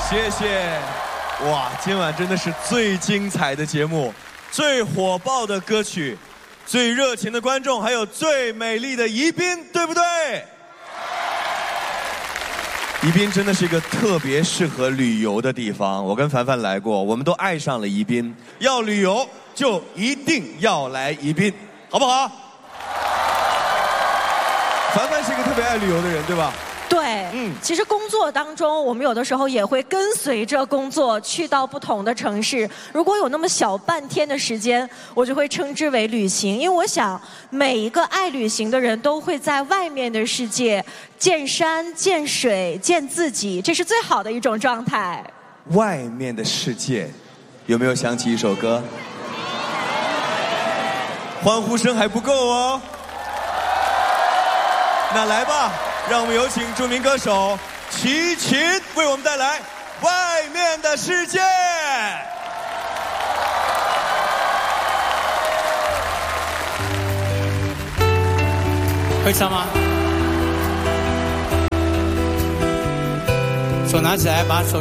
谢谢。哇，今晚真的是最精彩的节目，最火爆的歌曲，最热情的观众，还有最美丽的宜宾，对不对？宜宾真的是一个特别适合旅游的地方，我跟凡凡来过，我们都爱上了宜宾。要旅游就一定要来宜宾，好不好？凡凡是一个特别爱旅游的人，对吧？ 对，其实工作当中，我们有的时候也会跟随着工作去到不同的城市。如果有那么小半天的时间，我就会称之为旅行，因为我想每一个爱旅行的人都会在外面的世界见山、见水、见自己，这是最好的一种状态。 外面的世界，有没有想起一首歌？欢呼声还不够哦，那来吧。让我们有请著名歌手齐秦为我们带来《外面的世界》。 会唱吗？手拿起来，把手。